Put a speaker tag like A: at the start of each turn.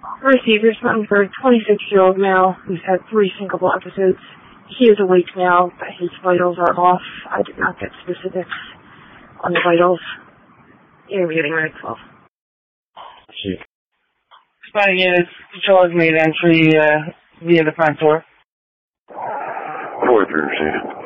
A: Received something for a 26-year-old male who's had 3 syncopal episodes. He is awake now, but his vitals are off. I did not get specifics on the vitals. Interviewing right at 12.
B: Responding units, patrol has made entry via the front door.
C: 4-3 received.